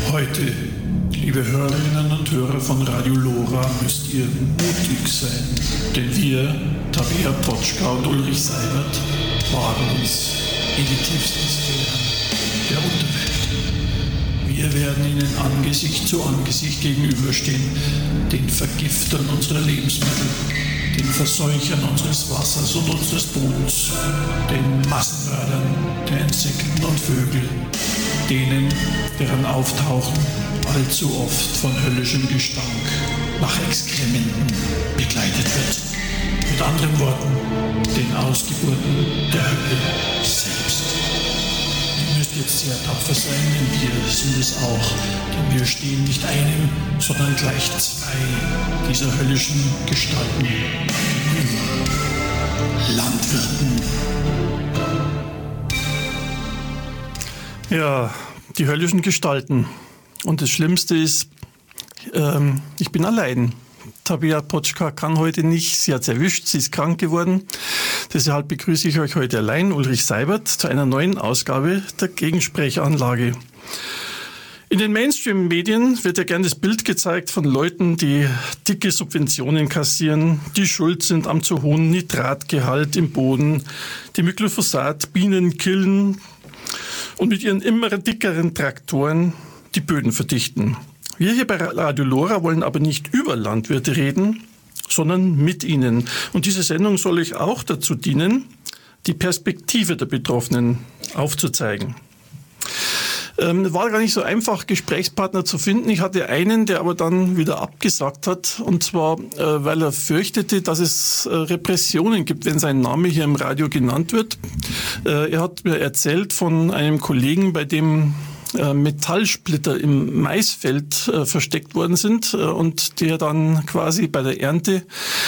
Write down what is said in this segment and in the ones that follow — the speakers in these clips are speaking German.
Heute, liebe Hörerinnen und Hörer von Radio Lora, müsst ihr mutig sein, denn wir, Tabea Potschka und Ulrich Seibert, wagen uns in die tiefsten Sphären der Unterwelt. Wir werden ihnen Angesicht zu Angesicht gegenüberstehen, den Vergiftern unserer Lebensmittel, den Verseuchern unseres Wassers und unseres Bodens, den Massenmördern der Insekten und Vögel, denen, deren Auftauchen allzu oft von höllischem Gestank nach Exkrementen begleitet wird. Mit anderen Worten, den Ausgeburten der Hölle selbst. Ihr müsst jetzt sehr tapfer sein, denn wir sind es auch, denn wir stehen nicht einem, sondern gleich zwei dieser höllischen Gestalten gegenüber. Landwirten. Ja, die höllischen Gestalten. Und das Schlimmste ist, ich bin allein. Tabea Potschka kann heute nicht, sie hat es erwischt, sie ist krank geworden. Deshalb begrüße ich euch heute allein, Ulrich Seibert, zu einer neuen Ausgabe der Gegensprechanlage. In den Mainstream-Medien wird ja gern das Bild gezeigt von Leuten, die dicke Subventionen kassieren, die schuld sind am zu hohen Nitratgehalt im Boden, die mit Glyphosat Bienen killen und mit ihren immer dickeren Traktoren die Böden verdichten. Wir hier bei Radio Lora wollen aber nicht über Landwirte reden, sondern mit ihnen. Und diese Sendung soll euch auch dazu dienen, die Perspektive der Betroffenen aufzuzeigen. War gar nicht so einfach, Gesprächspartner zu finden. Ich hatte einen, der aber dann wieder abgesagt hat. Und zwar, weil er fürchtete, dass es Repressionen gibt, wenn sein Name hier im Radio genannt wird. Er hat mir erzählt von einem Kollegen, bei dem Metallsplitter im Maisfeld versteckt worden sind und der dann quasi bei der Ernte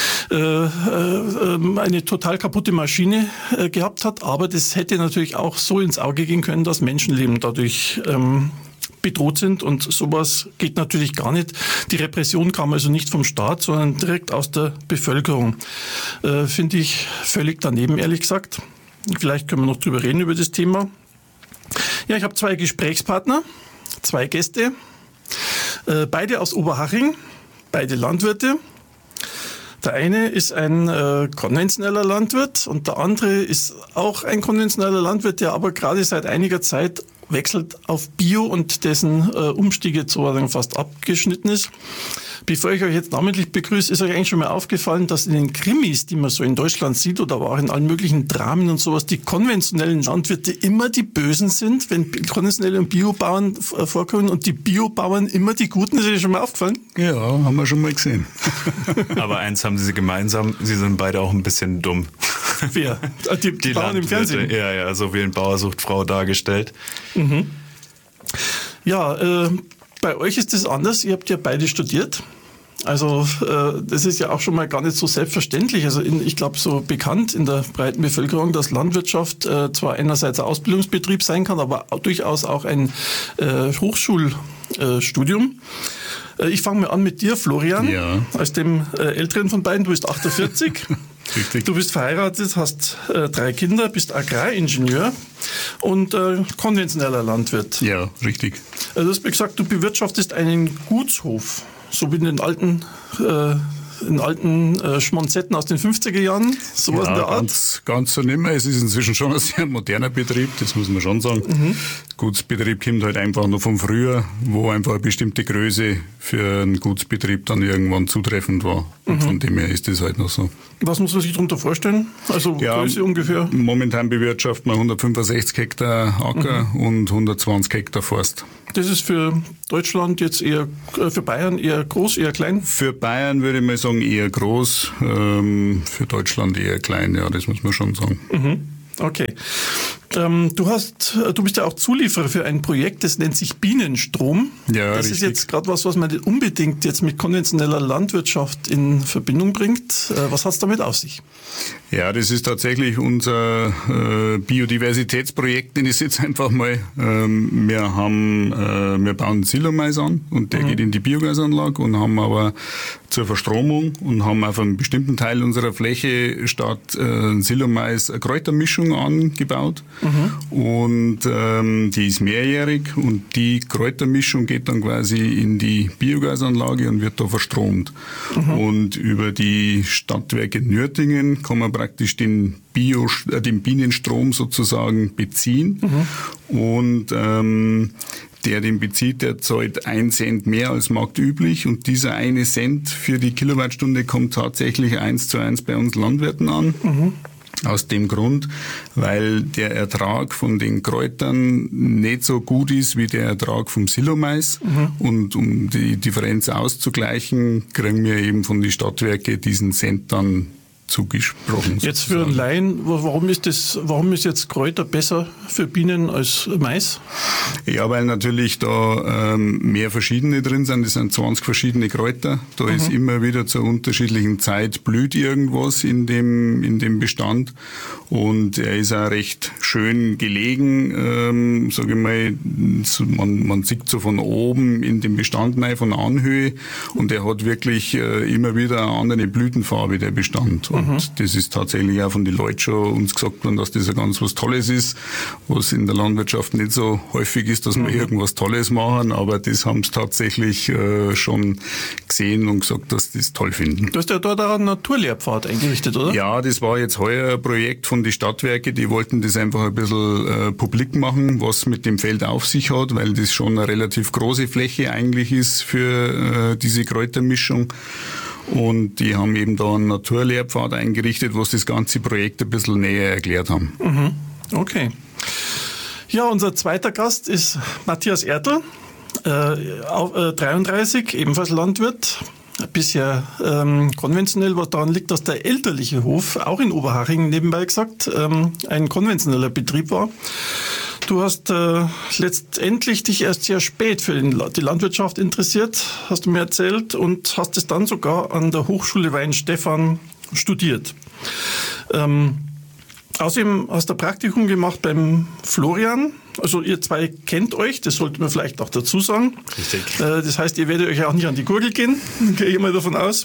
eine total kaputte Maschine gehabt hat. Aber das hätte natürlich auch so ins Auge gehen können, dass Menschenleben dadurch bedroht sind und sowas geht natürlich gar nicht. Die Repression kam also nicht vom Staat, sondern direkt aus der Bevölkerung. Finde ich völlig daneben, ehrlich gesagt. Vielleicht können wir noch drüber reden, über das Thema. Ja, ich habe zwei Gesprächspartner, zwei Gäste, beide aus Oberhaching, beide Landwirte. Der eine ist ein konventioneller Landwirt und der andere ist auch ein konventioneller Landwirt, der aber gerade seit einiger Zeit wechselt auf Bio und dessen Umstieg jetzt sozusagen fast abgeschnitten ist. Bevor ich euch jetzt namentlich begrüße, ist euch eigentlich schon mal aufgefallen, dass in den Krimis, die man so in Deutschland sieht oder aber auch in allen möglichen Dramen und sowas, die konventionellen Landwirte immer die Bösen sind, wenn konventionelle und Biobauern vorkommen und die Biobauern immer die Guten. Ist euch schon mal aufgefallen? Ja, haben wir schon mal gesehen. Aber eins haben sie gemeinsam, sie sind beide auch ein bisschen dumm. Wer? Die Bauern im Fernsehen? Ja, so wie ein Bauer sucht Frau dargestellt. Mhm. Ja, bei euch ist das anders. Ihr habt ja beide studiert. Also das ist ja auch schon mal gar nicht so selbstverständlich. Also ich glaube, so bekannt in der breiten Bevölkerung, dass Landwirtschaft zwar einerseits ein Ausbildungsbetrieb sein kann, aber durchaus auch ein Hochschulstudium. Ich fange mal an mit dir, Florian, ja. Als dem älteren von beiden. Du bist 48. Richtig. Du bist verheiratet, hast 3 Kinder, bist Agraringenieur und konventioneller Landwirt. Ja, richtig. Du hast mir gesagt, du bewirtschaftest einen Gutshof, so wie in den alten Schmonzetten aus den 50er Jahren, sowas in der Art. Ganz so nicht mehr. Es ist inzwischen schon ein sehr moderner Betrieb, das muss man schon sagen. Mhm. Gutsbetrieb kommt halt einfach noch von früher, wo einfach eine bestimmte Größe für einen Gutsbetrieb dann irgendwann zutreffend war. Und von dem her ist das halt noch so. Was muss man sich darunter vorstellen? Also Größe ungefähr? Momentan bewirtschaften wir 165 Hektar Acker und 120 Hektar Forst. Das ist für Deutschland jetzt eher, für Bayern eher groß, eher klein? Für Bayern würde ich mal sagen eher groß, für Deutschland eher klein, ja, das muss man schon sagen. Mhm. Okay. Du bist ja auch Zulieferer für ein Projekt, das nennt sich Bienenstrom. Ja, das richtig. ist jetzt gerade was man nicht unbedingt jetzt mit konventioneller Landwirtschaft in Verbindung bringt. Was hat es damit auf sich? Ja, das ist tatsächlich unser Biodiversitätsprojekt, den ich jetzt einfach mal. Wir bauen Silomais an und der geht in die Biogasanlage und haben aber zur Verstromung und haben auf einem bestimmten Teil unserer Fläche statt Silomais eine Kräutermischung angebaut. und die ist mehrjährig und die Kräutermischung geht dann quasi in die Biogasanlage und wird da verstromt. Und über die Stadtwerke Nürtingen kann man praktisch den Bienenstrom sozusagen beziehen und der den bezieht, der zahlt 1 Cent mehr als marktüblich und dieser 1 Cent für die Kilowattstunde kommt tatsächlich 1:1 bei uns Landwirten an. Aus dem Grund, weil der Ertrag von den Kräutern nicht so gut ist wie der Ertrag vom Silomais. Und um die Differenz auszugleichen, kriegen wir eben von den Stadtwerke diesen Cent dann zugesprochen. Jetzt für einen Laien, warum ist jetzt Kräuter besser für Bienen als Mais? Ja, weil natürlich da mehr verschiedene drin sind. Das sind 20 verschiedene Kräuter. Da ist immer wieder zur unterschiedlichen Zeit blüht irgendwas in dem Bestand. Und er ist auch recht schön gelegen, sage ich mal. Man sieht so von oben in den Bestand rein, von der Anhöhe. Und er hat wirklich immer wieder eine andere Blütenfarbe, der Bestand. Und das ist tatsächlich auch von den Leuten schon uns gesagt worden, dass das ja ganz was Tolles ist, was in der Landwirtschaft nicht so häufig ist, dass wir irgendwas Tolles machen, aber das haben sie tatsächlich schon gesehen und gesagt, dass sie das toll finden. Du hast ja dort auch einen Naturlehrpfad eingerichtet, oder? Ja, das war jetzt heuer ein Projekt von den Stadtwerke, die wollten das einfach ein bisschen publik machen, was mit dem Feld auf sich hat, weil das schon eine relativ große Fläche eigentlich ist für diese Kräutermischung. Und die haben eben da einen Naturlehrpfad eingerichtet, was das ganze Projekt ein bisschen näher erklärt haben. Okay. Ja, unser zweiter Gast ist Matthias Ertl, 33, ebenfalls Landwirt. Bisher konventionell, was daran liegt, dass der elterliche Hof, auch in Oberhaching nebenbei gesagt, ein konventioneller Betrieb war. Du hast letztendlich dich erst sehr spät für die Landwirtschaft interessiert, hast du mir erzählt, und hast es dann sogar an der Hochschule Weinstefan studiert. Außerdem hast du ein Praktikum gemacht beim Florian. Also ihr zwei kennt euch, das sollte man vielleicht auch dazu sagen. Richtig. Das heißt, ihr werdet euch auch nicht an die Gurgel gehen, gehe ich mal davon aus.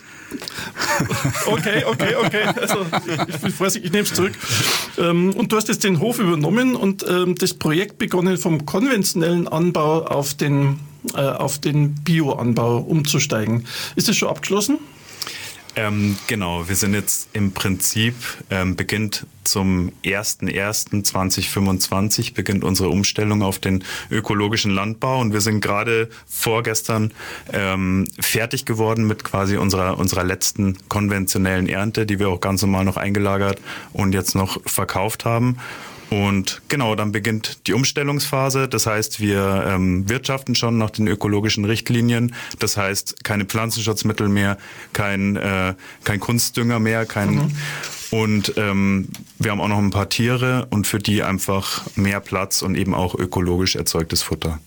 Okay. Also ich bin vorsichtig, ich nehme es zurück. Und du hast jetzt den Hof übernommen und das Projekt begonnen, vom konventionellen Anbau auf den Bioanbau umzusteigen. Ist das schon abgeschlossen? Genau, wir sind jetzt im Prinzip, beginnt zum 01.01.2025 beginnt unsere Umstellung auf den ökologischen Landbau und wir sind gerade vorgestern fertig geworden mit quasi unserer letzten konventionellen Ernte, die wir auch ganz normal noch eingelagert und jetzt noch verkauft haben. Und genau, dann beginnt die Umstellungsphase. Das heißt, wir wirtschaften schon nach den ökologischen Richtlinien. Das heißt, keine Pflanzenschutzmittel mehr, kein Kunstdünger mehr, und wir haben auch noch ein paar Tiere und für die einfach mehr Platz und eben auch ökologisch erzeugtes Futter.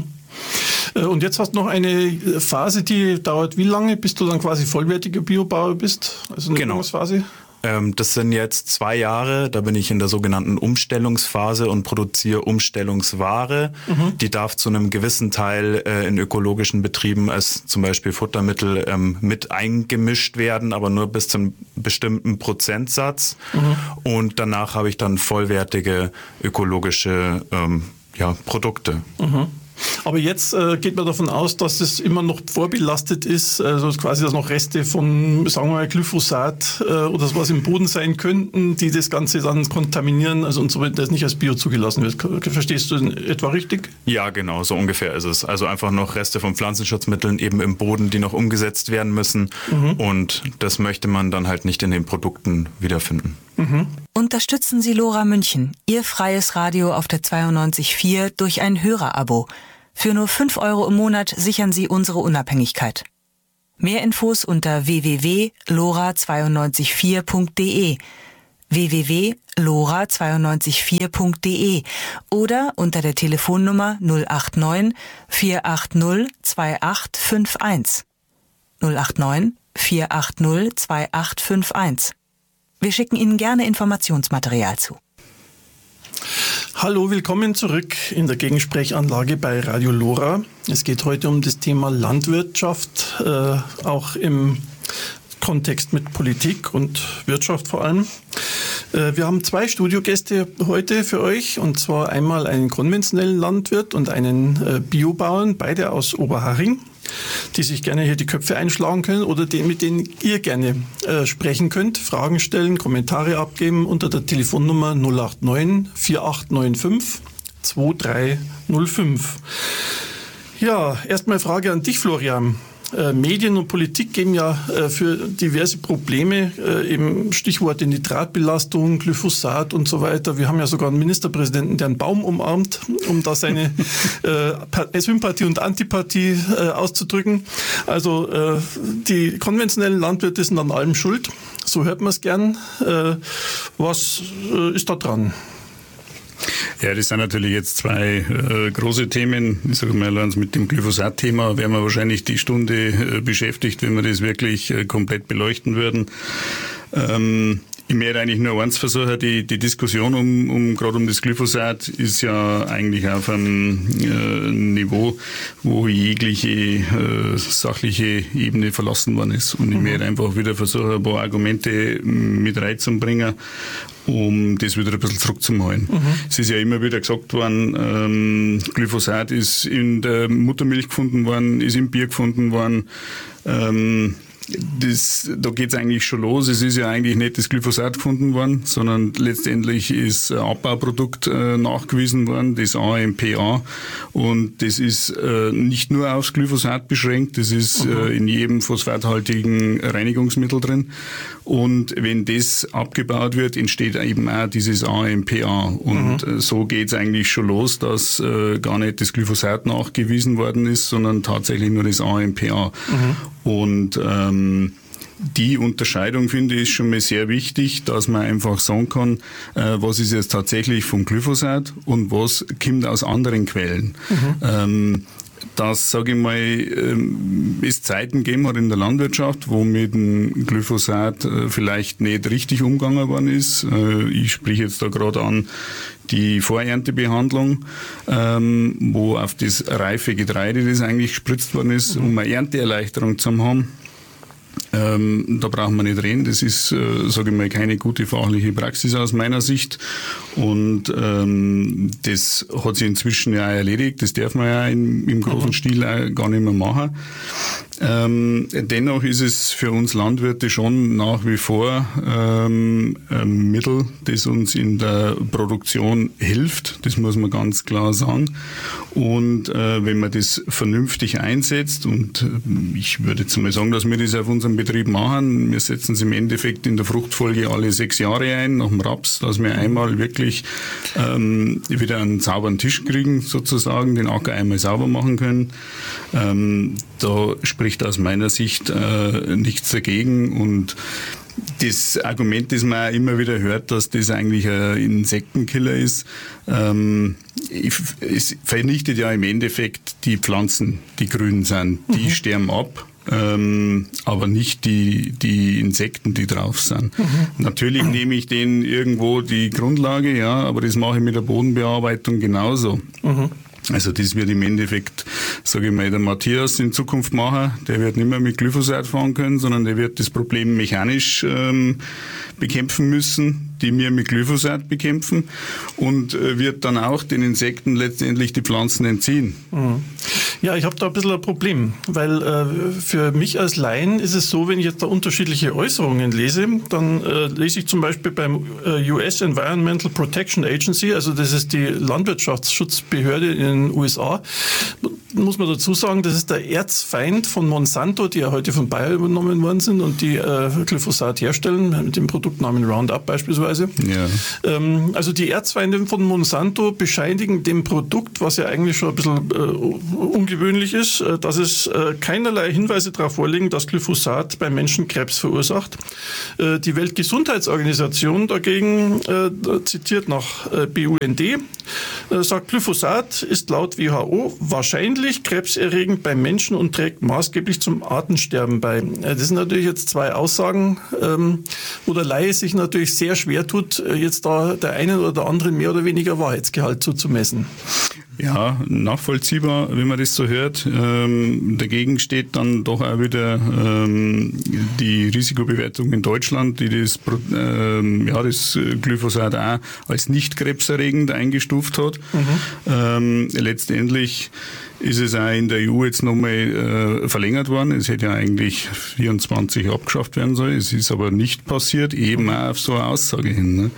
Und jetzt hast du noch eine Phase, die dauert wie lange, bis du dann quasi vollwertiger Biobauer bist? Also eine Übergangsphase? Das sind jetzt 2 Jahre, da bin ich in der sogenannten Umstellungsphase und produziere Umstellungsware. Die darf zu einem gewissen Teil in ökologischen Betrieben als zum Beispiel Futtermittel mit eingemischt werden, aber nur bis zu einem bestimmten Prozentsatz. Und danach habe ich dann vollwertige ökologische Produkte. Aber jetzt geht man davon aus, dass es immer noch vorbelastet ist, also quasi, dass noch Reste von, sagen wir mal, Glyphosat oder sowas im Boden sein könnten, die das Ganze dann kontaminieren, also und so weiter, das nicht als Bio zugelassen wird. Verstehst du in etwa richtig? Ja, genau, so ungefähr ist es. Also einfach noch Reste von Pflanzenschutzmitteln eben im Boden, die noch umgesetzt werden müssen. Und das möchte man dann halt nicht in den Produkten wiederfinden. Unterstützen Sie LoRa München, Ihr freies Radio auf der 92.4 durch ein Hörerabo. Für nur 5 € im Monat sichern Sie unsere Unabhängigkeit. Mehr Infos unter www.lora924.de www.lora924.de oder unter der Telefonnummer 089 480 2851. 089 480 2851. Wir schicken Ihnen gerne Informationsmaterial zu. Hallo, willkommen zurück in der Gegensprechanlage bei Radio LoRa. Es geht heute um das Thema Landwirtschaft, auch im Kontext mit Politik und Wirtschaft vor allem. Wir haben 2 Studiogäste heute für euch, und zwar einmal einen konventionellen Landwirt und einen Biobauern, beide aus Oberhaching, die sich gerne hier die Köpfe einschlagen können oder mit denen ihr gerne sprechen könnt, Fragen stellen, Kommentare abgeben unter der Telefonnummer 089 4895 2305. Ja, erstmal Frage an dich, Florian. Medien und Politik geben ja für diverse Probleme, eben Stichworte Nitratbelastung, Glyphosat und so weiter. Wir haben ja sogar einen Ministerpräsidenten, der einen Baum umarmt, um da seine Sympathie und Antipathie auszudrücken. Also die konventionellen Landwirte sind an allem schuld. So hört man es gern. Was ist da dran? Ja, das sind natürlich jetzt 2 große Themen. Ich sage mal, mit dem Glyphosat-Thema wären wir wahrscheinlich die Stunde beschäftigt, wenn wir das wirklich komplett beleuchten würden. Ich möchte eigentlich nur eins versuchen, die Diskussion gerade um das Glyphosat ist ja eigentlich auf einem Niveau, wo jegliche sachliche Ebene verlassen worden ist. Und ich möchte einfach wieder versuchen, ein paar Argumente mit reinzubringen, um das wieder ein bisschen zurückzuholen. Es ist ja immer wieder gesagt worden, Glyphosat ist in der Muttermilch gefunden worden, ist im Bier gefunden worden. Da geht's eigentlich schon los. Es ist ja eigentlich nicht das Glyphosat gefunden worden, sondern letztendlich ist ein Abbauprodukt nachgewiesen worden, das AMPA. Und das ist nicht nur aufs Glyphosat beschränkt, das ist in jedem phosphathaltigen Reinigungsmittel drin. Und wenn das abgebaut wird, entsteht eben auch dieses AMPA. Und so geht's eigentlich schon los, dass gar nicht das Glyphosat nachgewiesen worden ist, sondern tatsächlich nur das AMPA. Und die Unterscheidung, finde ich, ist schon mal sehr wichtig, dass man einfach sagen kann, was ist jetzt tatsächlich vom Glyphosat und was kommt aus anderen Quellen. Dass, sage ich mal, es Zeiten gegeben hat in der Landwirtschaft, wo mit dem Glyphosat vielleicht nicht richtig umgegangen worden ist. Ich spreche jetzt da gerade an die Vorerntebehandlung, wo auf das reife Getreide, das eigentlich gespritzt worden ist, um eine Ernteerleichterung zu haben. Da brauchen wir nicht reden. Das ist, sage ich mal, keine gute fachliche Praxis aus meiner Sicht. Und das hat sich inzwischen ja auch erledigt. Das darf man ja im großen Stil auch gar nicht mehr machen. Dennoch ist es für uns Landwirte schon nach wie vor ein Mittel, das uns in der Produktion hilft. Das muss man ganz klar sagen. Und wenn man das vernünftig einsetzt, und ich würde jetzt mal sagen, dass wir das auf unserem Betrieb machen, wir setzen es im Endeffekt in der Fruchtfolge alle 6 Jahre ein, nach dem Raps, dass wir einmal wirklich wieder einen sauberen Tisch kriegen, sozusagen, den Acker einmal sauber machen können. Da spricht aus meiner Sicht nichts dagegen. Und das Argument, das man auch immer wieder hört, dass das eigentlich ein Insektenkiller ist, es vernichtet ja im Endeffekt die Pflanzen, die grün sind. Die sterben ab. Aber nicht die Insekten, die drauf sind. Natürlich nehme ich denen irgendwo die Grundlage, ja, aber das mache ich mit der Bodenbearbeitung genauso. Also das wird im Endeffekt, sage ich mal, der Matthias in Zukunft machen. Der wird nicht mehr mit Glyphosat fahren können, sondern der wird das Problem mechanisch bekämpfen müssen, die wir mit Glyphosat bekämpfen, und wird dann auch den Insekten letztendlich die Pflanzen entziehen. Ja, ich habe da ein bisschen ein Problem, weil für mich als Laien ist es so, wenn ich jetzt da unterschiedliche Äußerungen lese, dann lese ich zum Beispiel beim US Environmental Protection Agency, also das ist die Landwirtschaftsschutzbehörde in den USA, muss man dazu sagen, das ist der Erzfeind von Monsanto, die ja heute von Bayer übernommen worden sind und die Glyphosat herstellen, mit dem Produktnamen Roundup beispielsweise. Ja. Also die Erzfeinde von Monsanto bescheinigen dem Produkt, was ja eigentlich schon ein bisschen ungewöhnlich ist, dass es keinerlei Hinweise darauf vorliegen, dass Glyphosat beim Menschen Krebs verursacht. Die Weltgesundheitsorganisation dagegen, zitiert nach BUND, sagt, Glyphosat ist laut WHO wahrscheinlich krebserregend beim Menschen und trägt maßgeblich zum Artensterben bei. Das sind natürlich jetzt 2 Aussagen, wo der Laie sich natürlich sehr schwer tut, jetzt da der einen oder der anderen mehr oder weniger Wahrheitsgehalt zuzumessen. Ja, nachvollziehbar, wenn man das so hört. Dagegen steht dann doch auch wieder die Risikobewertung in Deutschland, die das Glyphosat auch als nicht krebserregend eingestuft hat. Letztendlich ist es auch in der EU jetzt nochmal verlängert worden. Es hätte ja eigentlich 24 abgeschafft werden sollen. Es ist aber nicht passiert, eben auch auf so eine Aussage hin. Ne?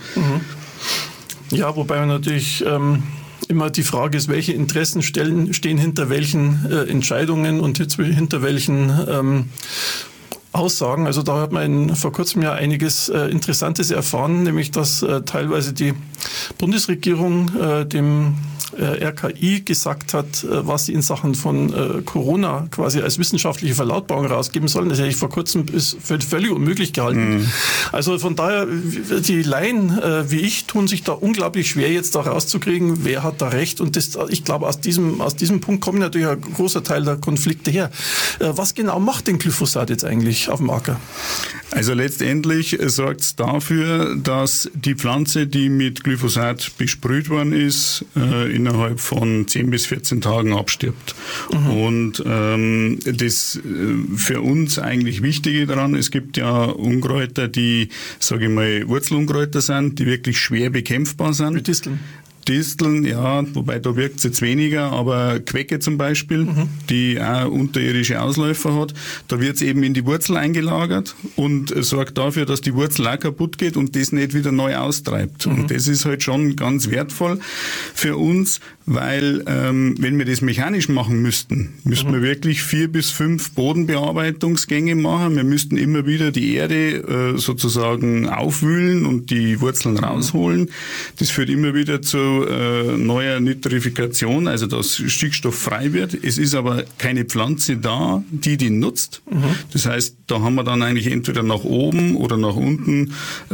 Ja, wobei man natürlich immer die Frage ist, welche Interessen stehen hinter welchen Entscheidungen und hinter welchen Aussagen. Also da hat man vor kurzem ja einiges Interessantes erfahren, nämlich dass teilweise die Bundesregierung dem RKI gesagt hat, was sie in Sachen von Corona quasi als wissenschaftliche Verlautbarung rausgeben sollen. Das hätte ich vor kurzem für völlig unmöglich gehalten. Also von daher, die Laien wie ich tun sich da unglaublich schwer, jetzt da rauszukriegen, wer hat da recht. Und das, ich glaube, aus diesem Punkt kommt natürlich ein großer Teil der Konflikte her. Was genau macht denn Glyphosat jetzt eigentlich auf dem Acker? Also letztendlich sorgt es dafür, dass die Pflanze, die mit Glyphosat besprüht worden ist, innerhalb von 10 bis 14 Tagen abstirbt. Und das für uns eigentlich Wichtige daran, es gibt ja Unkräuter, die, sage ich mal, Wurzelunkräuter sind, die wirklich schwer bekämpfbar sind. Wie Disteln. Disteln, ja, wobei da wirkt es jetzt weniger, aber Quecke zum Beispiel, die auch unterirdische Ausläufer hat, da wird es eben in die Wurzel eingelagert und sorgt dafür, dass die Wurzel auch kaputt geht und das nicht wieder neu austreibt. Und das ist halt schon ganz wertvoll für uns, weil wenn wir das mechanisch machen müssten wir wirklich 4 bis 5 Bodenbearbeitungsgänge machen. Wir müssten immer wieder die Erde sozusagen aufwühlen und die Wurzeln rausholen. Das führt immer wieder zu neuer Nitrifikation, also dass Stickstoff frei wird. Es ist aber keine Pflanze da, die nutzt. Das heißt, da haben wir dann eigentlich entweder nach oben oder nach unten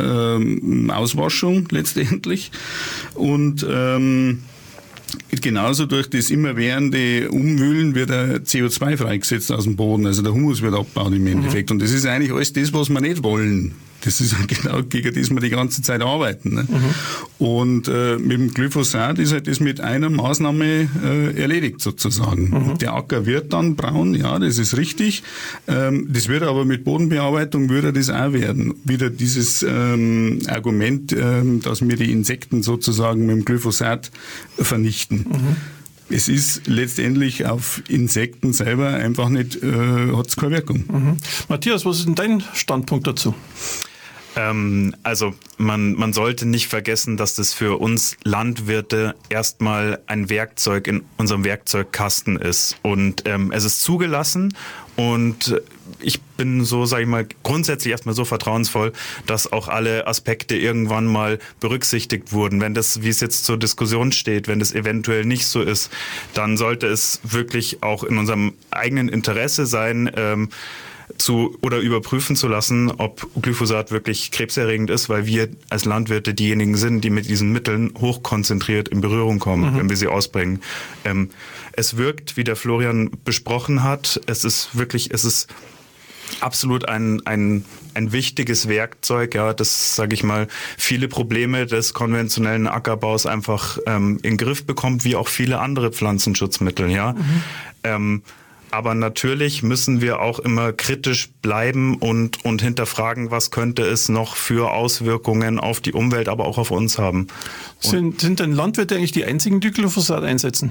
Auswaschung letztendlich. Und genauso durch das immerwährende Umwühlen wird CO2 freigesetzt aus dem Boden, also der Humus wird abgebaut im Endeffekt. Und das ist eigentlich alles das, was wir nicht wollen. Das ist genau gegen das wir die ganze Zeit arbeiten. Ne? Und mit dem Glyphosat ist halt das mit einer Maßnahme erledigt sozusagen. Der Acker wird dann braun, ja, das ist richtig. Das wird aber mit Bodenbearbeitung würde das auch werden. Wieder dieses Argument, dass wir die Insekten sozusagen mit dem Glyphosat vernichten. Es ist letztendlich auf Insekten selber einfach nicht, hat es keine Wirkung. Matthias, was ist denn dein Standpunkt dazu? Also man sollte nicht vergessen, dass das für uns Landwirte erstmal ein Werkzeug in unserem Werkzeugkasten ist. Und es ist zugelassen und ich bin so, sage ich mal, grundsätzlich erstmal so vertrauensvoll, dass auch alle Aspekte irgendwann mal berücksichtigt wurden. Wenn das, wie es jetzt zur Diskussion steht, wenn das eventuell nicht so ist, dann sollte es wirklich auch in unserem eigenen Interesse sein, oder überprüfen zu lassen, ob Glyphosat wirklich krebserregend ist, weil wir als Landwirte diejenigen sind, die mit diesen Mitteln hochkonzentriert in Berührung kommen, wenn wir sie ausbringen. Es wirkt, wie der Florian besprochen hat, es ist absolut ein wichtiges Werkzeug, ja, das, sage ich mal, viele Probleme des konventionellen Ackerbaus einfach in den Griff bekommt, wie auch viele andere Pflanzenschutzmittel, ja. Aber natürlich müssen wir auch immer kritisch bleiben und hinterfragen, was könnte es noch für Auswirkungen auf die Umwelt, aber auch auf uns haben. Sind denn Landwirte eigentlich die einzigen, die Glyphosat einsetzen?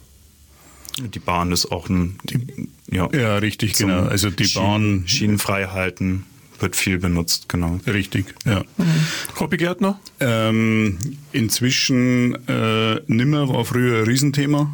Die Bahn ist auch ja, richtig, genau. Also die Bahn schienenfrei halten wird viel benutzt, genau. Richtig, ja. Hobbygärtner? Inzwischen nimmer, war früher ein Riesenthema.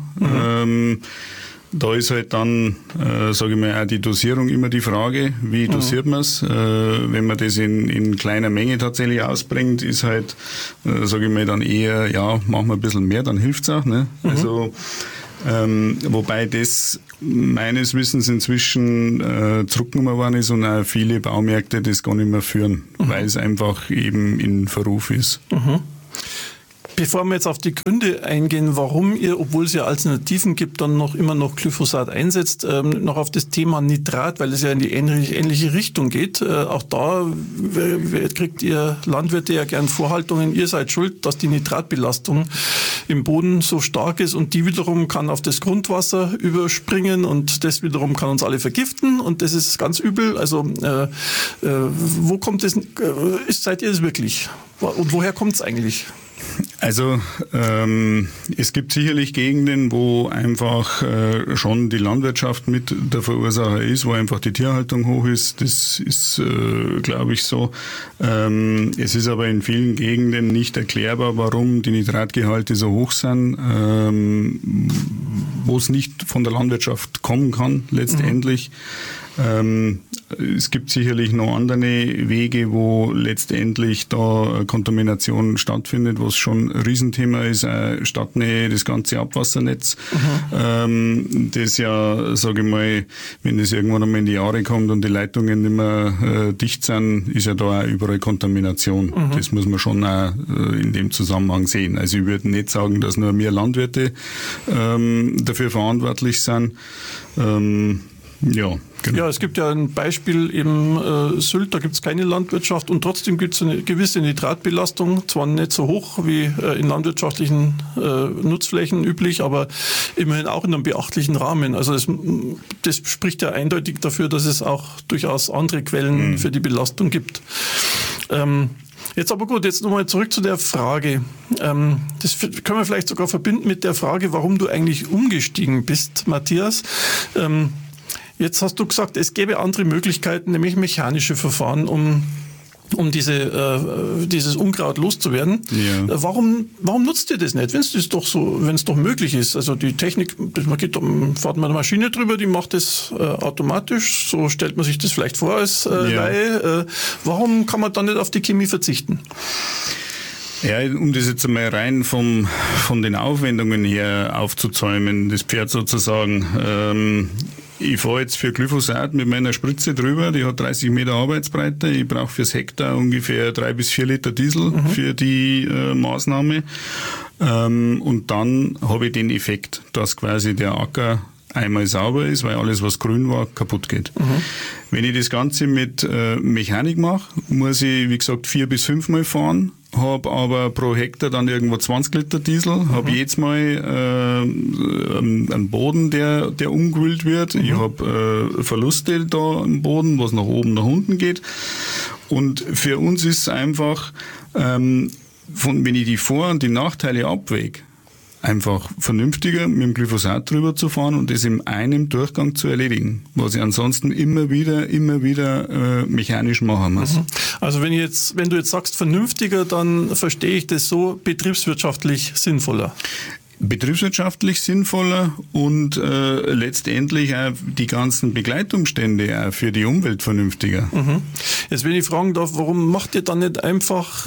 Da ist halt dann, sage ich mal, auch die Dosierung immer die Frage, wie dosiert man es? Wenn man das in kleiner Menge tatsächlich ausbringt, ist halt, sage ich mal, dann eher, ja, machen wir ein bisschen mehr, dann hilft's auch. Ne? Also, wobei das meines Wissens inzwischen zurückgenommen worden ist und auch viele Baumärkte das gar nicht mehr führen, weil es einfach eben in Verruf ist. Bevor wir jetzt auf die Gründe eingehen, warum ihr, obwohl es ja Alternativen gibt, dann immer noch Glyphosat einsetzt, noch auf das Thema Nitrat, weil es ja in die ähnliche Richtung geht. Auch da kriegt ihr Landwirte ja gern Vorhaltungen. Ihr seid schuld, dass die Nitratbelastung im Boden so stark ist und die wiederum kann auf das Grundwasser überspringen und das wiederum kann uns alle vergiften und das ist ganz übel. Also wo kommt das? Seid ihr es wirklich? Und woher kommt es eigentlich? Also es gibt sicherlich Gegenden, wo einfach schon die Landwirtschaft mit der Verursacher ist, wo einfach die Tierhaltung hoch ist. Das ist, glaube ich, so. Es ist aber in vielen Gegenden nicht erklärbar, warum die Nitratgehalte so hoch sind, wo es nicht von der Landwirtschaft kommen kann letztendlich. Es gibt sicherlich noch andere Wege, wo letztendlich da Kontamination stattfindet, was schon ein Riesenthema ist, Stadtnähe, das ganze Abwassernetz, das ja, sage ich mal, wenn das irgendwann einmal in die Jahre kommt und die Leitungen nicht mehr dicht sind, ist ja da auch überall Kontamination. Das muss man schon auch in dem Zusammenhang sehen. Also ich würde nicht sagen, dass nur wir Landwirte dafür verantwortlich sind. Ja, genau. Ja, es gibt ja ein Beispiel im Sylt, da gibt es keine Landwirtschaft und trotzdem gibt es eine gewisse Nitratbelastung, zwar nicht so hoch wie in landwirtschaftlichen Nutzflächen üblich, aber immerhin auch in einem beachtlichen Rahmen. Also das spricht ja eindeutig dafür, dass es auch durchaus andere Quellen für die Belastung gibt. Jetzt aber gut, jetzt nochmal zurück zu der Frage. Das können wir vielleicht sogar verbinden mit der Frage, warum du eigentlich umgestiegen bist, Matthias. Jetzt hast du gesagt, es gäbe andere Möglichkeiten, nämlich mechanische Verfahren, um dieses Unkraut loszuwerden. Ja. Warum nutzt ihr das nicht, wenn es doch möglich ist? Also die Technik, fährt man eine Maschine drüber, die macht das automatisch. So stellt man sich das vielleicht vor als Laie. Warum kann man dann nicht auf die Chemie verzichten? Ja, um das jetzt einmal rein von den Aufwendungen her aufzuzäumen, das Pferd sozusagen. Ich fahre jetzt für Glyphosat mit meiner Spritze drüber, die hat 30 Meter Arbeitsbreite. Ich brauche fürs Hektar ungefähr 3 bis 4 Liter Diesel für die Maßnahme. Und dann habe ich den Effekt, dass quasi der Acker einmal sauber ist, weil alles, was grün war, kaputt geht. Wenn ich das Ganze mit Mechanik mache, muss ich, wie gesagt, 4 bis 5 Mal fahren, habe aber pro Hektar dann irgendwo 20 Liter Diesel, habe jedes Mal einen Boden, der umgewühlt wird. Ich habe Verluste da im Boden, was nach oben, nach unten geht. Und für uns ist es einfach, wenn ich die Vor- und die Nachteile abwäge, einfach vernünftiger mit dem Glyphosat drüber zu fahren und das in einem Durchgang zu erledigen, was ich ansonsten immer wieder mechanisch machen muss. Also wenn du jetzt sagst vernünftiger, dann verstehe ich das so betriebswirtschaftlich sinnvoller. Betriebswirtschaftlich sinnvoller und letztendlich auch die ganzen Begleitumstände auch für die Umwelt vernünftiger. Jetzt, wenn ich fragen darf, warum macht ihr dann nicht einfach,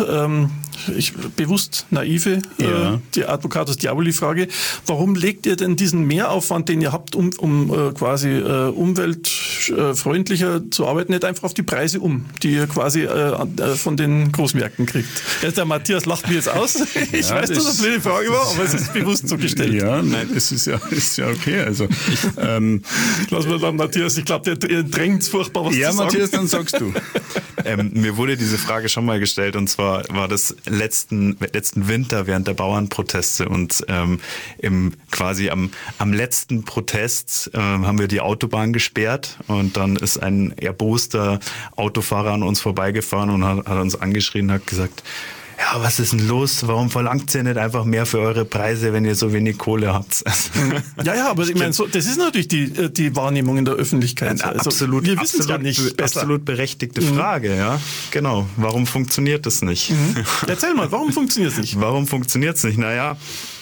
bewusst naive, die Advocatus Diaboli-Frage, warum legt ihr denn diesen Mehraufwand, den ihr habt, um quasi umweltfreundlicher zu arbeiten, nicht einfach auf die Preise die ihr quasi von den Großmärkten kriegt? Der Matthias lacht mir jetzt aus. Ich weiß, dass das eine Frage war, aber es ist bewusst so gestellt. Ja, nein, es ist ja okay. Also, lass mal dann, Matthias, ich glaube, der drängt furchtbar was zu sagen. Ja, Matthias, dann sagst du. Mir wurde diese Frage schon mal gestellt und zwar war das letzten Winter während der Bauernproteste und quasi am letzten Protest haben wir die Autobahn gesperrt und dann ist ein erboster Autofahrer an uns vorbeigefahren und hat uns angeschrien und hat gesagt, ja, was ist denn los? Warum verlangt ihr nicht einfach mehr für eure Preise, wenn ihr so wenig Kohle habt? Ja, aber ich meine, das ist natürlich die Wahrnehmung in der Öffentlichkeit. Also, absolut, wir wissen es ja nicht besser. Absolut berechtigte Frage, ja. Genau. Warum funktioniert das nicht? Erzähl mal, warum funktioniert es nicht? Warum funktioniert es nicht? Naja,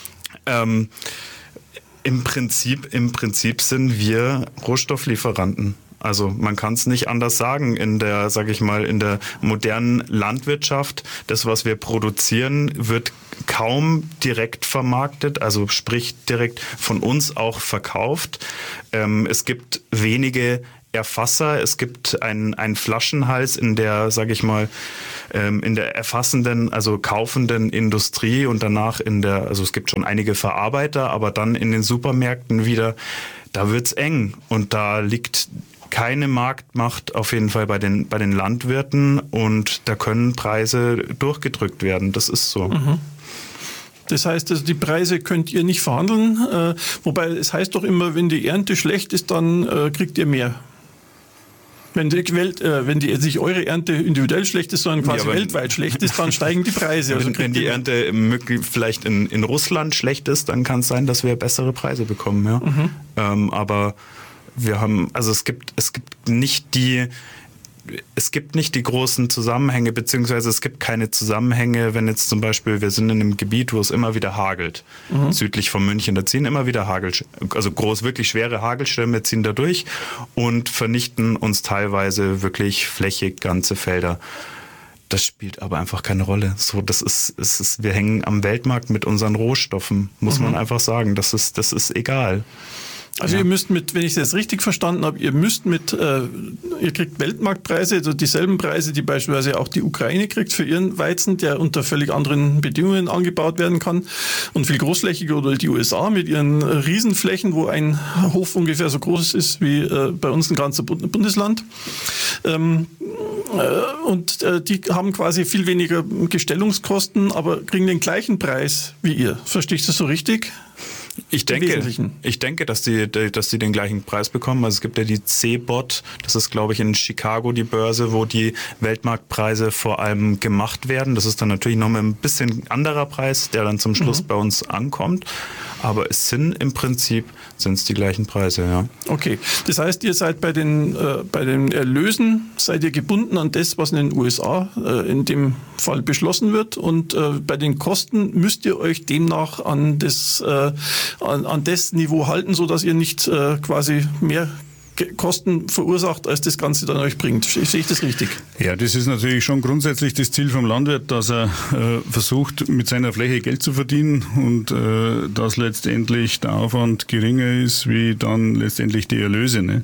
im Prinzip sind wir Rohstofflieferanten. Also man kann es nicht anders sagen in der, sage ich mal, in der modernen Landwirtschaft. Das, was wir produzieren, wird kaum direkt vermarktet, also sprich direkt von uns auch verkauft. Es gibt wenige Erfasser, es gibt einen Flaschenhals in der, sage ich mal, in der erfassenden, also kaufenden Industrie und danach also es gibt schon einige Verarbeiter, aber dann in den Supermärkten wieder, da wird's eng und da liegt keine Marktmacht auf jeden Fall bei den Landwirten und da können Preise durchgedrückt werden, das ist so. Mhm. Das heißt, also die Preise könnt ihr nicht verhandeln, wobei es heißt doch immer, wenn die Ernte schlecht ist, dann kriegt ihr mehr. Wenn nicht eure Ernte individuell schlecht ist, sondern quasi weltweit schlecht ist, dann steigen die Preise. Also wenn die Ernte vielleicht in Russland schlecht ist, dann kann es sein, dass wir bessere Preise bekommen. Ja? Mhm. Aber wir haben, also es gibt nicht die großen Zusammenhänge, beziehungsweise es gibt keine Zusammenhänge, wenn jetzt zum Beispiel, wir sind in einem Gebiet, wo es immer wieder hagelt, südlich von München, da ziehen immer wieder wirklich schwere Hagelstämme ziehen da durch und vernichten uns teilweise wirklich flächig ganze Felder. Das spielt aber einfach keine Rolle. So, wir hängen am Weltmarkt mit unseren Rohstoffen, muss man einfach sagen. Das ist egal. Also ihr müsst wenn ich das richtig verstanden habe, ihr kriegt Weltmarktpreise, also dieselben Preise, die beispielsweise auch die Ukraine kriegt für ihren Weizen, der unter völlig anderen Bedingungen angebaut werden kann und viel großflächiger, oder die USA mit ihren Riesenflächen, wo ein Hof ungefähr so groß ist wie bei uns ein ganzer Bundesland. Und die haben quasi viel weniger Gestellungskosten, aber kriegen den gleichen Preis wie ihr. Verstehst du das so richtig? Ich denke, dass die den gleichen Preis bekommen. Also es gibt ja die CBOT, das ist, glaube ich, in Chicago die Börse, wo die Weltmarktpreise vor allem gemacht werden. Das ist dann natürlich nochmal ein bisschen anderer Preis, der dann zum Schluss bei uns ankommt. Aber im Prinzip sind es die gleichen Preise, ja. Okay, das heißt, ihr seid bei den Erlösen, seid ihr gebunden an das, was in den USA in dem Fall beschlossen wird, und bei den Kosten müsst ihr euch demnach an das Niveau halten, sodass ihr nicht quasi mehr Kosten verursacht, als das Ganze dann euch bringt. Sehe ich das richtig? Ja, das ist natürlich schon grundsätzlich das Ziel vom Landwirt, dass er versucht, mit seiner Fläche Geld zu verdienen und dass letztendlich der Aufwand geringer ist, wie dann letztendlich die Erlöse. Ne?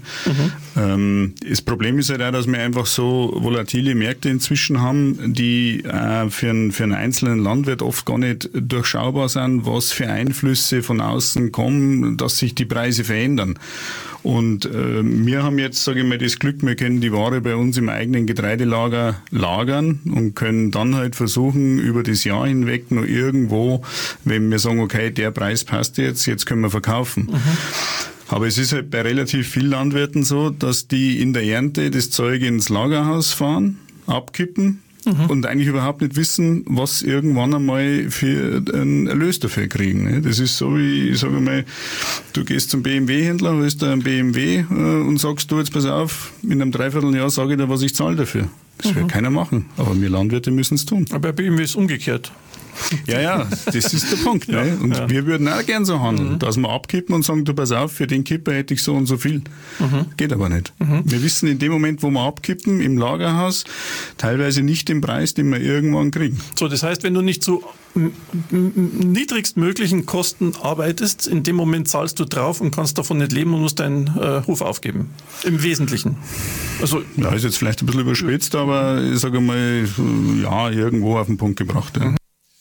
Das Problem ist halt auch, dass wir einfach so volatile Märkte inzwischen haben, die für einen einzelnen Landwirt oft gar nicht durchschaubar sind, was für Einflüsse von außen kommen, dass sich die Preise verändern. Und wir haben jetzt, sage ich mal, das Glück, wir können die Ware bei uns im eigenen Getreidelager lagern und können dann halt versuchen, über das Jahr hinweg noch irgendwo, wenn wir sagen, okay, der Preis passt jetzt können wir verkaufen. Aber es ist halt bei relativ vielen Landwirten so, dass die in der Ernte das Zeug ins Lagerhaus fahren, abkippen, und eigentlich überhaupt nicht wissen, was irgendwann einmal für einen Erlös dafür kriegen. Das ist so wie, ich sage mal, du gehst zum BMW-Händler, holst da einen BMW und sagst, du, jetzt pass auf, in einem Dreivierteljahr sage ich dir, was ich zahle dafür. Das will keiner machen, aber wir Landwirte müssen es tun. Aber bei BMW ist es umgekehrt. Ja, das ist der Punkt. Ja, ne? Und wir würden auch gern so handeln, dass wir abkippen und sagen, du pass auf, für den Kipper hätte ich so und so viel. Geht aber nicht. Wir wissen in dem Moment, wo wir abkippen, im Lagerhaus, teilweise nicht den Preis, den wir irgendwann kriegen. So, das heißt, wenn du nicht zu niedrigstmöglichen Kosten arbeitest, in dem Moment zahlst du drauf und kannst davon nicht leben und musst deinen Hof aufgeben. Im Wesentlichen. Also, ja, ist jetzt vielleicht ein bisschen überspitzt, aber ich sage mal, ja, irgendwo auf den Punkt gebracht. Ja.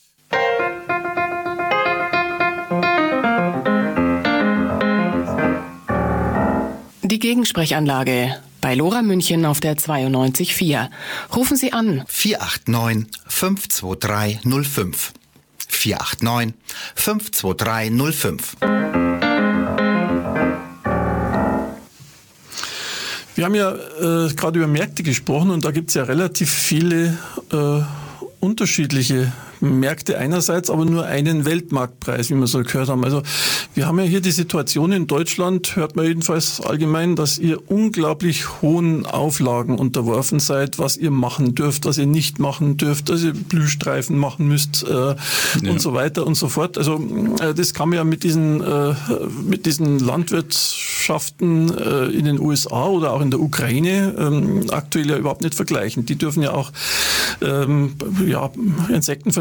Die Gegensprechanlage bei Lora München auf der 92.4. Rufen Sie an. 489 523 05. 489 523 05. Wir haben ja gerade über Märkte gesprochen und da gibt es ja relativ viele unterschiedliche Märkte einerseits, aber nur einen Weltmarktpreis, wie wir so gehört haben. Also wir haben ja hier die Situation in Deutschland, hört man jedenfalls allgemein, dass ihr unglaublich hohen Auflagen unterworfen seid, was ihr machen dürft, was ihr nicht machen dürft, dass ihr Blühstreifen machen müsst und so weiter und so fort. Also das kann man ja mit diesen Landwirtschaften in den USA oder auch in der Ukraine aktuell ja überhaupt nicht vergleichen. Die dürfen ja auch Insekten vernichten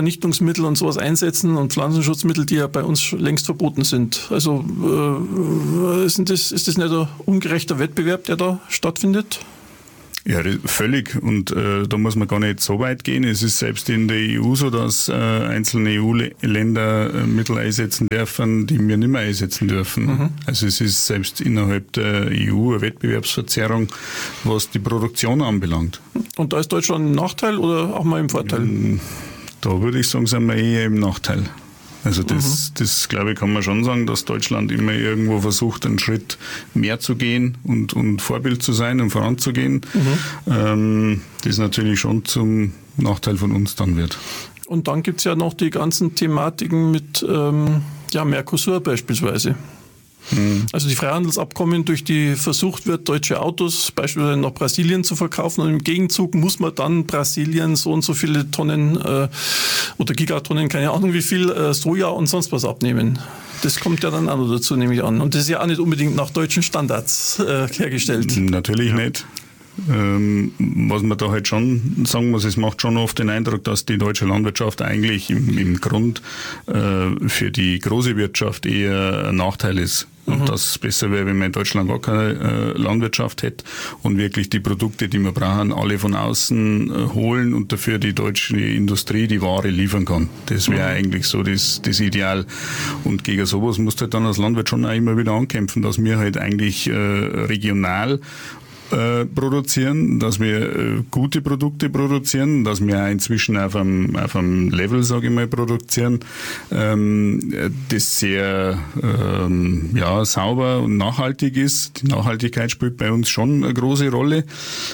Vernichtungsmittel und sowas einsetzen und Pflanzenschutzmittel, die ja bei uns längst verboten sind. Also ist das nicht ein ungerechter Wettbewerb, der da stattfindet? Ja, völlig. Und da muss man gar nicht so weit gehen. Es ist selbst in der EU so, dass einzelne EU-Länder Mittel einsetzen dürfen, die wir nicht mehr einsetzen dürfen. Mhm. Also es ist selbst innerhalb der EU eine Wettbewerbsverzerrung, was die Produktion anbelangt. Und da ist Deutschland im Nachteil oder auch mal im Vorteil? Da würde ich sagen, sind wir eher im Nachteil. Also das glaube ich, kann man schon sagen, dass Deutschland immer irgendwo versucht, einen Schritt mehr zu gehen und Vorbild zu sein und voranzugehen. Das natürlich schon zum Nachteil von uns dann wird. Und dann gibt es ja noch die ganzen Thematiken mit Mercosur beispielsweise. Also die Freihandelsabkommen, durch die versucht wird, deutsche Autos beispielsweise nach Brasilien zu verkaufen, und im Gegenzug muss man dann Brasilien so und so viele Tonnen oder Gigatonnen, keine Ahnung wie viel, Soja und sonst was abnehmen. Das kommt ja dann auch noch dazu, nehme ich an. Und das ist ja auch nicht unbedingt nach deutschen Standards hergestellt. Natürlich nicht. Was man da halt schon sagen muss, es macht schon oft den Eindruck, dass die deutsche Landwirtschaft eigentlich im Grund für die große Wirtschaft eher ein Nachteil ist. Und dass es besser wäre, wenn man in Deutschland gar keine Landwirtschaft hätte und wirklich die Produkte, die wir brauchen, alle von außen holen und dafür die deutsche Industrie die Ware liefern kann. Das wäre eigentlich so das Ideal. Und gegen sowas muss halt dann als Landwirt schon auch immer wieder ankämpfen, dass wir halt eigentlich regional produzieren, dass wir gute Produkte produzieren, dass wir inzwischen auf einem Level, sage ich mal, produzieren, das sehr sauber und nachhaltig ist. Die Nachhaltigkeit spielt bei uns schon eine große Rolle.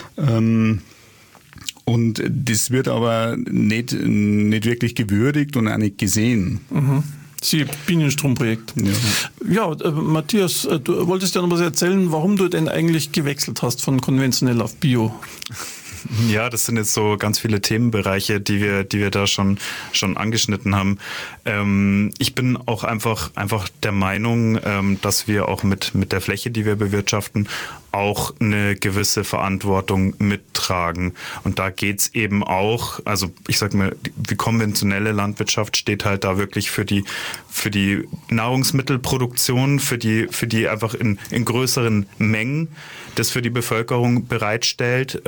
Und das wird aber nicht wirklich gewürdigt und auch nicht gesehen. Sie Bienenstromprojekt. Ja, Matthias, du wolltest ja noch was erzählen, warum du denn eigentlich gewechselt hast von konventionell auf Bio. Ja, das sind jetzt so ganz viele Themenbereiche, die wir da schon angeschnitten haben. Ich bin auch einfach der Meinung, dass wir auch mit der Fläche, die wir bewirtschaften, auch eine gewisse Verantwortung mittragen. Und da geht's eben auch, also ich sag mal, die konventionelle Landwirtschaft steht halt da wirklich für die Nahrungsmittelproduktion, für die einfach in größeren Mengen das für die Bevölkerung bereitstellt.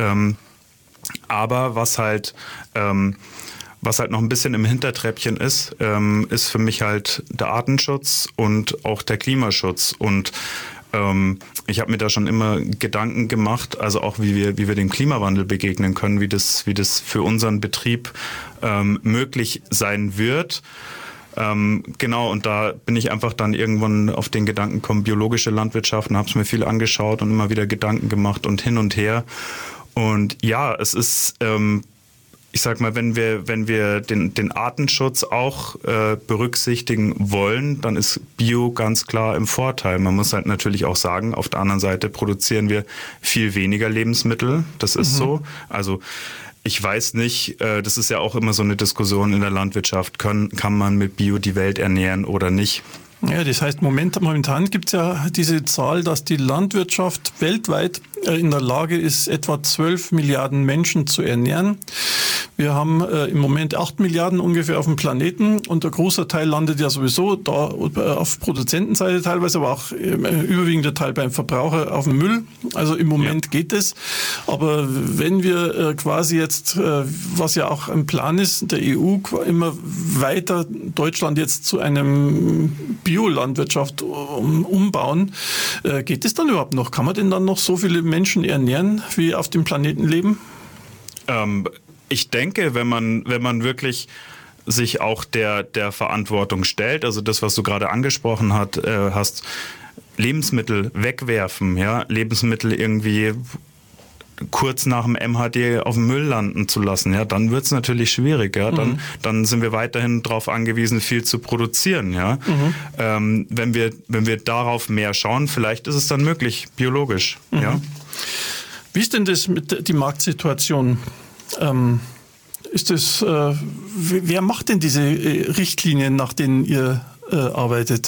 Aber was halt noch ein bisschen im Hintertreppchen ist für mich halt der Artenschutz und auch der Klimaschutz. Und ich habe mir da schon immer Gedanken gemacht, also auch wie wir dem Klimawandel begegnen können, wie das für unseren Betrieb möglich sein wird. Genau, und da bin ich einfach dann irgendwann auf den Gedanken gekommen, biologische Landwirtschaft, und habe es mir viel angeschaut und immer wieder Gedanken gemacht und hin und her. Und ja, es ist, ich sag mal, wenn wir den Artenschutz auch berücksichtigen wollen, dann ist Bio ganz klar im Vorteil. Man muss halt natürlich auch sagen, auf der anderen Seite produzieren wir viel weniger Lebensmittel. Das ist so. Also ich weiß nicht, das ist ja auch immer so eine Diskussion in der Landwirtschaft, kann man mit Bio die Welt ernähren oder nicht? Ja, das heißt, momentan gibt es ja diese Zahl, dass die Landwirtschaft weltweit in der Lage ist, etwa 12 Milliarden Menschen zu ernähren. Wir haben im Moment 8 Milliarden ungefähr auf dem Planeten, und der große Teil landet ja sowieso da auf Produzentenseite teilweise, aber auch überwiegender Teil beim Verbraucher auf dem Müll. Also im Moment geht es. Aber wenn wir quasi jetzt, was ja auch ein Plan ist, der EU immer weiter Deutschland jetzt zu einem Biolandwirtschaft umbauen, geht es dann überhaupt noch? Kann man denn dann noch so viele Menschen ernähren, wie auf dem Planeten leben? Ich denke, wenn man wirklich sich auch der Verantwortung stellt, also das, was du gerade angesprochen hast, Lebensmittel wegwerfen, ja, Lebensmittel irgendwie kurz nach dem MHD auf dem Müll landen zu lassen, ja, dann wird's natürlich schwierig, ja, dann sind wir weiterhin darauf angewiesen, viel zu produzieren, ja. Wenn wir darauf mehr schauen, vielleicht ist es dann möglich, biologisch, ja. Wie ist denn das mit die Marktsituation? Wer macht denn diese Richtlinien, nach denen ihr arbeitet?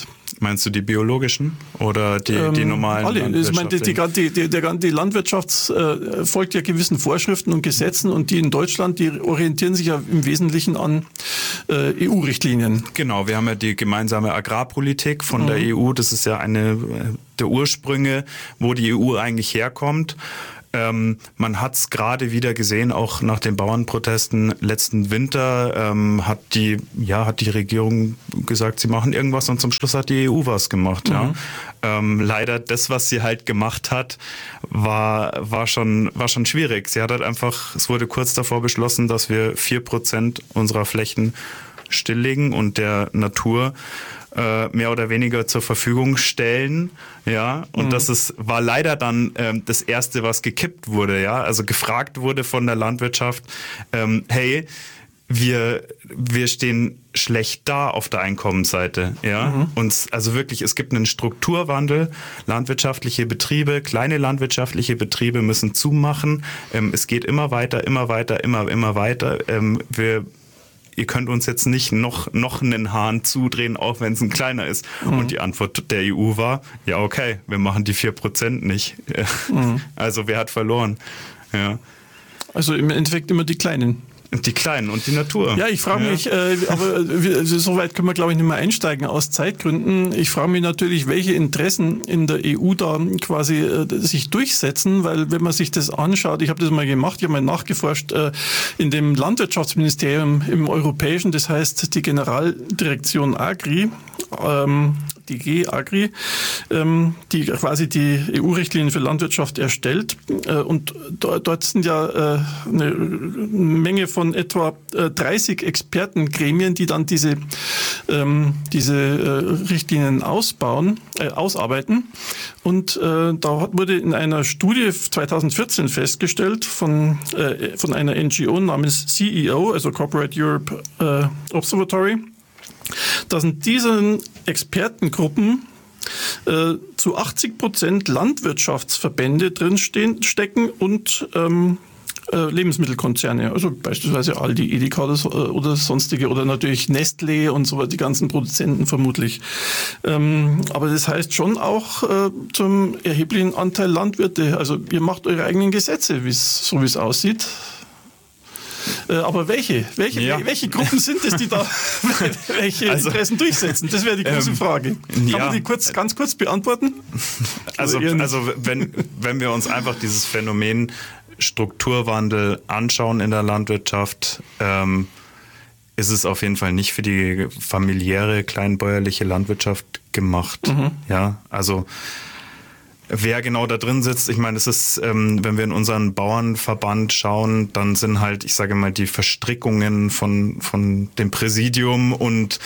Meinst du die biologischen oder die normalen? Alle. Ich meine, die Landwirtschaft folgt ja gewissen Vorschriften und Gesetzen und die in Deutschland, die orientieren sich ja im Wesentlichen an EU-Richtlinien. Genau, wir haben ja die gemeinsame Agrarpolitik von der EU. Das ist ja eine der Ursprünge, wo die EU eigentlich herkommt. Man hat es gerade wieder gesehen, auch nach den Bauernprotesten letzten Winter hat die Regierung gesagt, sie machen irgendwas und zum Schluss hat die EU was gemacht. Ja. Leider das, was sie halt gemacht hat, war schon schwierig. Sie hat halt einfach, es wurde kurz davor beschlossen, dass wir 4% unserer Flächen stilllegen und der Natur mehr oder weniger zur Verfügung stellen, ja, und das war leider dann das Erste, was gekippt wurde, ja, also gefragt wurde von der Landwirtschaft, hey, wir stehen schlecht da auf der Einkommensseite, ja, und also wirklich, es gibt einen Strukturwandel, landwirtschaftliche Betriebe, kleine landwirtschaftliche Betriebe müssen zumachen, es geht immer weiter, immer weiter, immer weiter, ihr könnt uns jetzt nicht noch einen Hahn zudrehen, auch wenn es ein kleiner ist. Und die Antwort der EU war, ja okay, wir machen die 4% nicht. Also wer hat verloren? Ja. Also im Endeffekt immer die Kleinen. Die Kleinen und die Natur. Ja, ich frage mich, aber so weit können wir, glaube ich, nicht mehr einsteigen aus Zeitgründen. Ich frage mich natürlich, welche Interessen in der EU da quasi sich durchsetzen, weil wenn man sich das anschaut, ich habe das mal gemacht, ich habe mal nachgeforscht, in dem Landwirtschaftsministerium im Europäischen, das heißt die Generaldirektion Agri, die G-Agri, die quasi die EU-Richtlinien für Landwirtschaft erstellt. Und dort sind ja eine Menge von etwa 30 Expertengremien, die dann diese Richtlinien ausarbeiten. Und da wurde in einer Studie 2014 festgestellt von einer NGO namens CEO, also Corporate Europe Observatory, dass in diesen Expertengruppen zu 80% Landwirtschaftsverbände drinstecken und Lebensmittelkonzerne, also beispielsweise Aldi, Edeka oder sonstige oder natürlich Nestlé und so weiter, die ganzen Produzenten vermutlich. Aber das heißt schon auch zum erheblichen Anteil Landwirte. Also ihr macht eure eigenen Gesetze, so wie es aussieht. Aber welche Gruppen sind es, die da welche Interessen durchsetzen? Das wäre die große Frage. Kann man die ganz kurz beantworten? Also wenn wir uns einfach dieses Phänomen Strukturwandel anschauen in der Landwirtschaft, ist es auf jeden Fall nicht für die familiäre, kleinbäuerliche Landwirtschaft gemacht. Ja, also wer genau da drin sitzt, ich meine, es ist, wenn wir in unseren Bauernverband schauen, dann sind halt, ich sage mal, die Verstrickungen von dem Präsidium und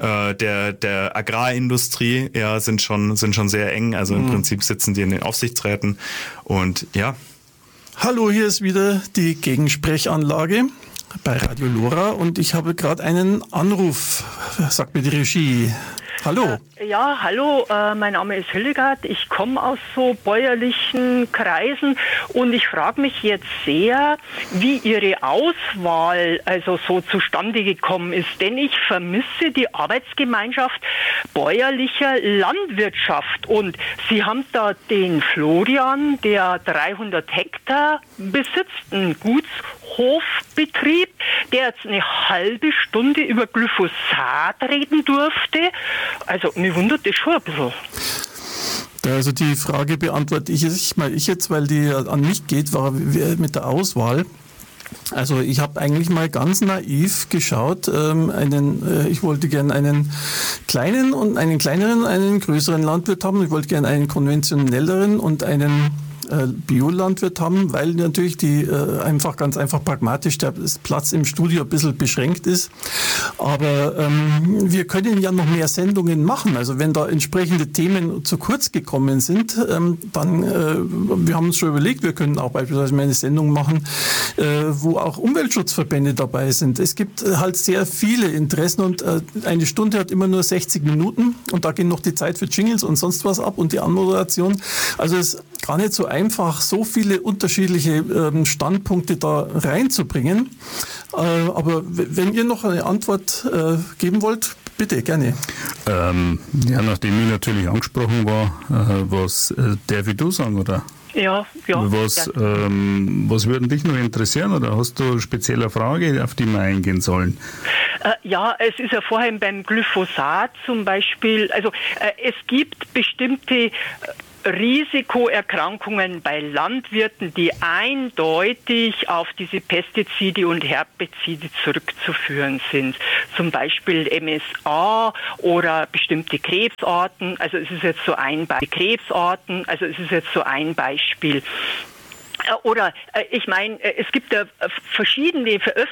der Agrarindustrie, ja, sind schon sehr eng. Also im Prinzip sitzen die in den Aufsichtsräten und ja. Hallo, hier ist wieder die Gegensprechanlage bei Radio Lora und ich habe gerade einen Anruf, sagt mir die Regie. Hallo. Ja, hallo, mein Name ist Hildegard. Ich komme aus so bäuerlichen Kreisen und ich frage mich jetzt sehr, wie Ihre Auswahl also so zustande gekommen ist. Denn ich vermisse die Arbeitsgemeinschaft bäuerlicher Landwirtschaft. Und Sie haben da den Florian, der 300 Hektar besitzt, einen Gutshofbetrieb, der jetzt eine halbe Stunde über Glyphosat reden durfte. Also mir wundert das schon ein bisschen. Also die Frage beantworte ich jetzt, weil die an mich geht, war mit der Auswahl. Also ich habe eigentlich mal ganz naiv geschaut, ich wollte gerne einen kleinen und einen kleineren, einen größeren Landwirt haben. Ich wollte gerne einen konventionelleren und einen Biolandwirt haben, weil natürlich ganz einfach pragmatisch der Platz im Studio ein bisschen beschränkt ist. Aber wir können ja noch mehr Sendungen machen. Also wenn da entsprechende Themen zu kurz gekommen sind, dann, wir haben uns schon überlegt, wir können auch beispielsweise mal eine Sendung machen, wo auch Umweltschutzverbände dabei sind. Es gibt halt sehr viele Interessen und eine Stunde hat immer nur 60 Minuten und da gehen noch die Zeit für Jingles und sonst was ab und die Anmoderation. Also es ist gar nicht so einfach, so viele unterschiedliche Standpunkte da reinzubringen. Aber wenn ihr noch eine Antwort geben wollt, Bitte, gerne. Nachdem ich natürlich angesprochen war, was darf ich du sagen, oder? Ja. Was würde dich noch interessieren, oder hast du eine spezielle Frage, auf die wir eingehen sollen? Ja, es ist ja vorhin beim Glyphosat zum Beispiel, also es gibt bestimmte Risikoerkrankungen bei Landwirten, die eindeutig auf diese Pestizide und Herbizide zurückzuführen sind. Zum Beispiel MSA oder bestimmte Krebsarten. Also es ist jetzt so ein Beispiel. Oder ich meine, es gibt ja verschiedene Veröffentlichungen